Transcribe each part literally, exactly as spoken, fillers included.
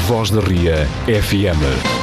Voz da Ria F M.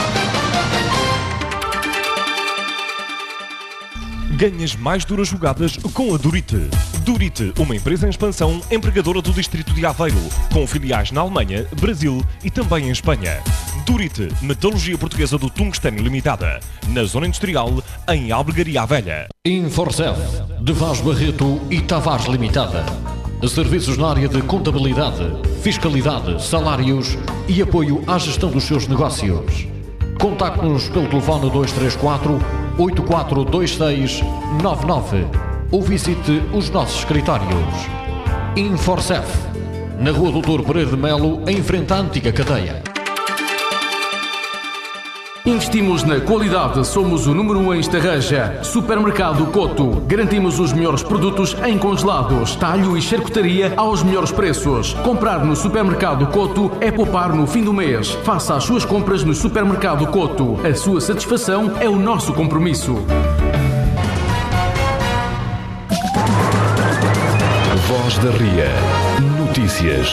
Ganhas mais duras jogadas com a Durite. Durite, uma empresa em expansão, empregadora do distrito de Aveiro, com filiais na Alemanha, Brasil e também em Espanha. Durite, metalurgia portuguesa do tungstênio limitada, na zona industrial, em Albergaria à Velha. Inforcel, de Vaz Barreto e Tavares Limitada. Serviços na área de contabilidade, fiscalidade, salários e apoio à gestão dos seus negócios. Contacte-nos pelo telefone dois três quatro, oito quatro dois seis, nove nove ou visite os nossos escritórios. Inforcef, na Rua Doutor Pereira de Melo, em frente à antiga cadeia. Investimos na qualidade, somos o número um em Estarreja. Supermercado Coto. Garantimos os melhores produtos em congelados, talho e charcutaria aos melhores preços. Comprar no Supermercado Coto é poupar no fim do mês. Faça as suas compras no Supermercado Coto. A sua satisfação é o nosso compromisso. Voz da Ria. Notícias.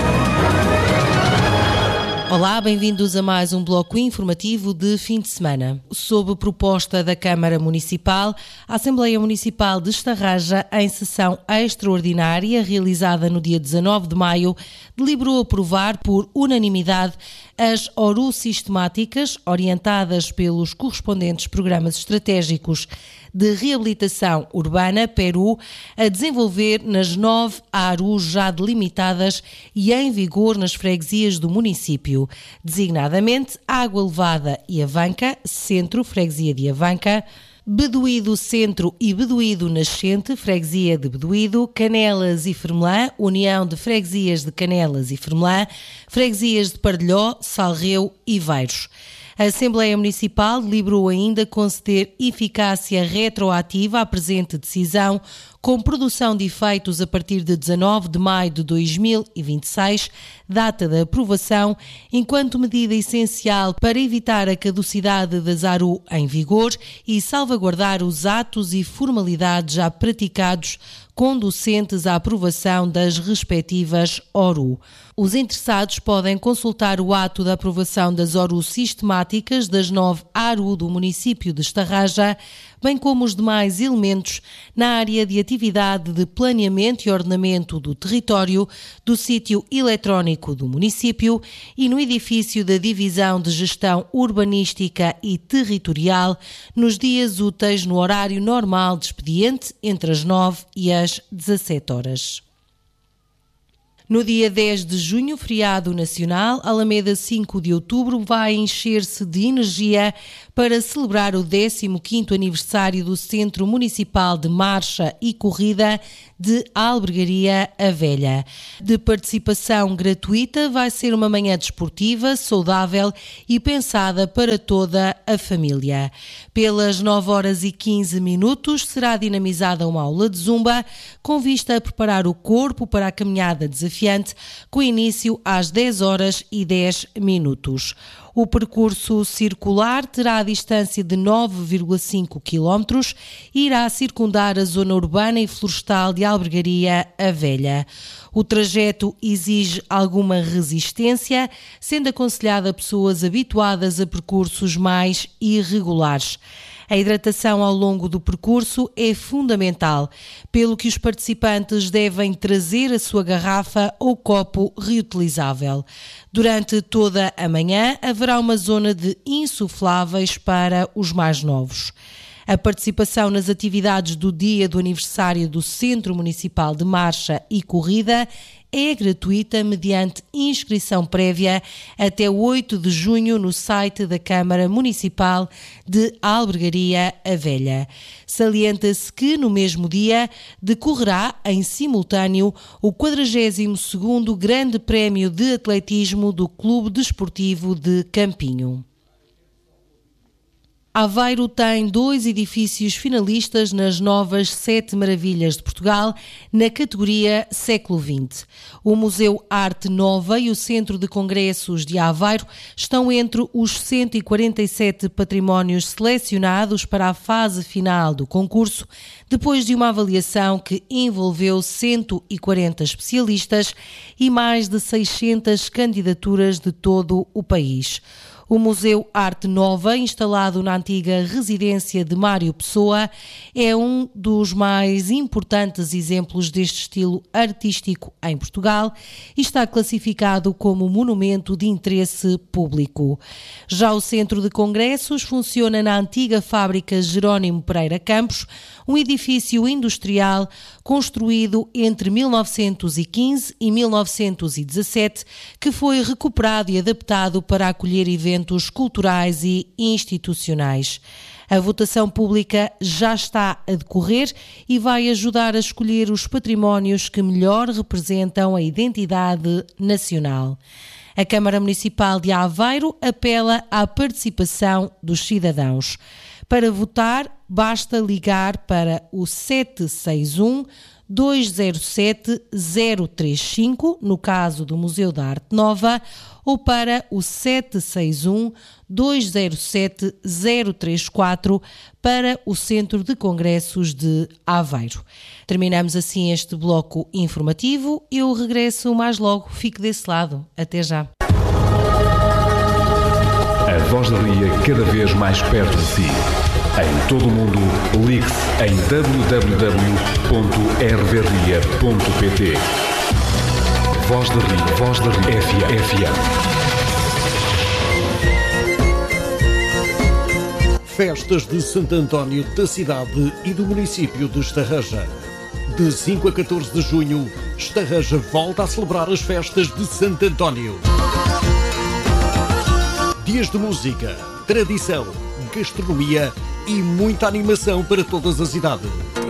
Olá, bem-vindos a mais um bloco informativo de fim de semana. Sob proposta da Câmara Municipal, a Assembleia Municipal de Estarreja, em sessão extraordinária realizada no dia dezanove de maio, deliberou aprovar por unanimidade as O R U sistemáticas orientadas pelos correspondentes programas estratégicos de reabilitação urbana, P E R U, a desenvolver nas nove A R Us já delimitadas e em vigor nas freguesias do município, designadamente Água Levada e Avanca, Centro, Freguesia de Avanca, Bedoído Centro e Bedoído Nascente, Freguesia de Bedoído, Canelas e Fermelã, União de Freguesias de Canelas e Fermelã, Freguesias de Pardelhó, Salreu e Veiros. A Assembleia Municipal deliberou ainda conceder eficácia retroativa à presente decisão, com produção de efeitos a partir de dezanove de maio de dois mil e vinte e seis, data da aprovação, enquanto medida essencial para evitar a caducidade das A R U em vigor e salvaguardar os atos e formalidades já praticados conducentes à aprovação das respectivas O R U. Os interessados podem consultar o ato da aprovação das O R U sistemáticas das nove A R U do município de Estarreja, bem como os demais elementos na área de atividade de planeamento e ordenamento do território, do sítio eletrónico do município e no edifício da Divisão de Gestão Urbanística e Territorial, nos dias úteis no horário normal de expediente, entre as nove e as dezassete horas. No dia dez de junho, feriado nacional, Alameda cinco de outubro vai encher-se de energia para celebrar o décimo quinto aniversário do Centro Municipal de Marcha e Corrida de Albergaria à Velha. De participação gratuita, vai ser uma manhã desportiva, saudável e pensada para toda a família. Pelas nove horas e quinze minutos será dinamizada uma aula de zumba com vista a preparar o corpo para a caminhada desafiante, com início às dez horas e dez minutos. O percurso circular terá a distância de nove vírgula cinco quilómetros e irá circundar a zona urbana e florestal de Albergaria à Velha. O trajeto exige alguma resistência, sendo aconselhado a pessoas habituadas a percursos mais irregulares. A hidratação ao longo do percurso é fundamental, pelo que os participantes devem trazer a sua garrafa ou copo reutilizável. Durante toda a manhã haverá uma zona de insufláveis para os mais novos. A participação nas atividades do dia do aniversário do Centro Municipal de Marcha e Corrida é gratuita mediante inscrição prévia até oito de junho no site da Câmara Municipal de Albergaria à Velha. Salienta-se que no mesmo dia decorrerá em simultâneo o quadragésimo segundo Grande Prémio de Atletismo do Clube Desportivo de Campinho. Aveiro tem dois edifícios finalistas nas novas Sete Maravilhas de Portugal, na categoria Século vinte. O Museu Arte Nova e o Centro de Congressos de Aveiro estão entre os cento e quarenta e sete patrimónios selecionados para a fase final do concurso, depois de uma avaliação que envolveu cento e quarenta especialistas e mais de seiscentas candidaturas de todo o país. O Museu Arte Nova, instalado na antiga residência de Mário Pessoa, é um dos mais importantes exemplos deste estilo artístico em Portugal e está classificado como monumento de interesse público. Já o Centro de Congressos funciona na antiga fábrica Jerónimo Pereira Campos, um edifício industrial construído entre mil novecentos e quinze e mil novecentos e dezassete, que foi recuperado e adaptado para acolher eventos culturais e institucionais. A votação pública já está a decorrer e vai ajudar a escolher os patrimónios que melhor representam a identidade nacional. A Câmara Municipal de Aveiro apela à participação dos cidadãos. Para votar, basta ligar para o sete seis um, dois zero sete, zero três cinco, no caso do Museu da Arte Nova, ou para o sete seis um, dois zero sete, zero três quatro para o Centro de Congressos de Aveiro. Terminamos assim este bloco informativo. Eu regresso mais logo. Fique desse lado. Até já. A Voz da Ria cada vez mais perto de si. Em todo o mundo, ligue-se em w w w ponto r v ria ponto p t. Voz da Ria, Voz da Ria F M. Festas de Santo António da cidade e do município de Estarreja. De cinco a catorze de junho, Estarreja volta a celebrar as festas de Santo António. Dias de música, tradição, gastronomia e muita animação para todas as idades.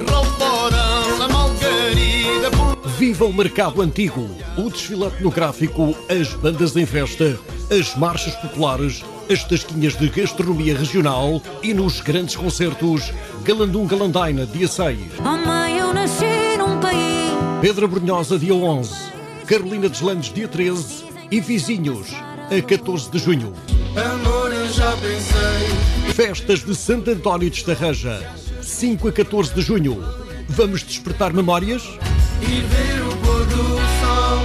Viva o mercado antigo, o desfile etnográfico, as bandas em festa, as marchas populares, as tasquinhas de gastronomia regional e nos grandes concertos Galandum Galandaina, dia seis. Oh mãe, eu nasci num país. Pedra Brunhosa, dia onze. Carolina dos Landes, dia treze. E Vizinhos, a catorze de junho. Amor, eu já pensei. Festas de Santo António de Estarreja, cinco a catorze de junho. Vamos despertar memórias? E ver o pôr do sol.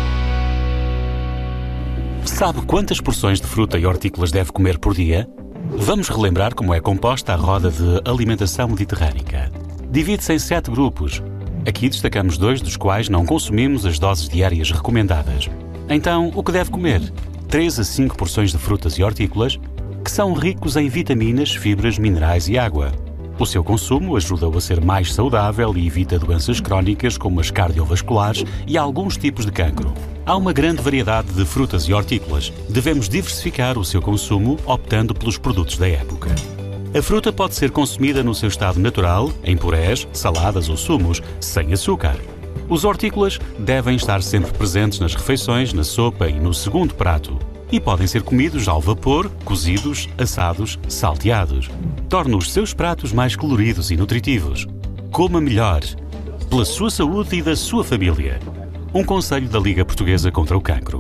Sabe quantas porções de fruta e hortícolas deve comer por dia? Vamos relembrar como é composta a roda de alimentação mediterrânica. Divide-se em sete grupos. Aqui destacamos dois dos quais não consumimos as doses diárias recomendadas. Então, o que deve comer? três a cinco porções de frutas e hortícolas, que são ricos em vitaminas, fibras, minerais e água. O seu consumo ajuda-o a ser mais saudável e evita doenças crónicas como as cardiovasculares e alguns tipos de cancro. Há uma grande variedade de frutas e hortícolas. Devemos diversificar o seu consumo optando pelos produtos da época. A fruta pode ser consumida no seu estado natural, em purés, saladas ou sumos, sem açúcar. Os hortícolas devem estar sempre presentes nas refeições, na sopa e no segundo prato. E podem ser comidos ao vapor, cozidos, assados, salteados. Torna os seus pratos mais coloridos e nutritivos. Coma melhor, pela sua saúde e da sua família. Um conselho da Liga Portuguesa contra o Cancro.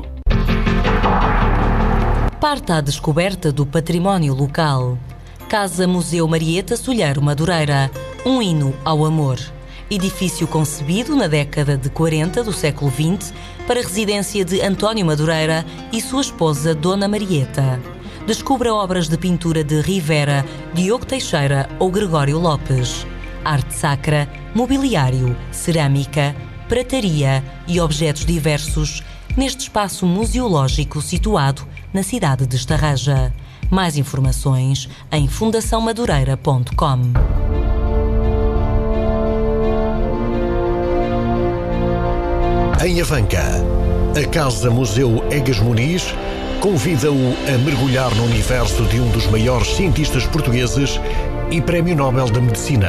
Parta à descoberta do património local. Casa Museu Marieta Solheiro Madureira. Um hino ao amor. Edifício concebido na década de quarenta do século vinte para residência de António Madureira e sua esposa Dona Marieta. Descubra obras de pintura de Rivera, Diogo Teixeira ou Gregório Lopes. Arte sacra, mobiliário, cerâmica, prataria e objetos diversos neste espaço museológico situado na cidade de Estarreja. Mais informações em fundação madureira ponto com. Em Avanca, a Casa Museu Egas Muniz convida-o a mergulhar no universo de um dos maiores cientistas portugueses e Prémio Nobel da Medicina.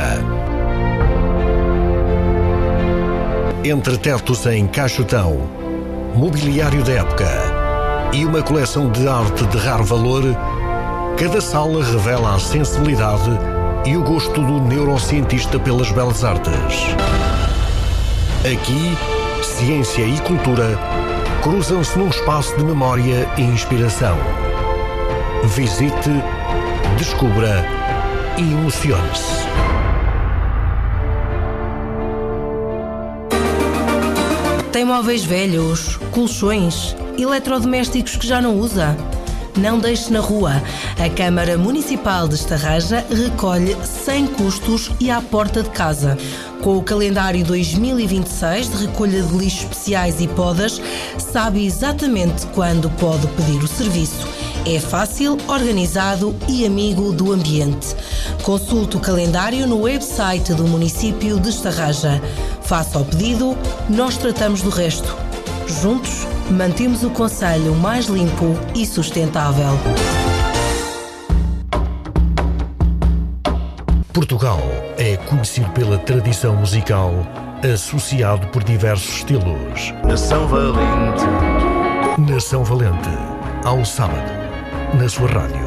Entre tetos em caixotão, mobiliário da época e uma coleção de arte de raro valor, Cada sala revela a sensibilidade e o gosto do neurocientista pelas belas artes. Aqui, ciência e cultura cruzam-se num espaço de memória e inspiração. Visite, descubra e emocione-se. Tem móveis velhos, colchões, eletrodomésticos que já não usa? Não deixe na rua. A Câmara Municipal de Estarraja recolhe sem custos e à porta de casa. Com o calendário dois mil e vinte e seis de recolha de lixos especiais e podas, sabe exatamente quando pode pedir o serviço. É fácil, organizado e amigo do ambiente. Consulte o calendário no website do município de Estarraja. Faça o pedido, nós tratamos do resto. Juntos, mantemos o concelho mais limpo e sustentável. Portugal é conhecido pela tradição musical, associado por diversos estilos. Nação Valente. Nação Valente, ao sábado, na sua rádio.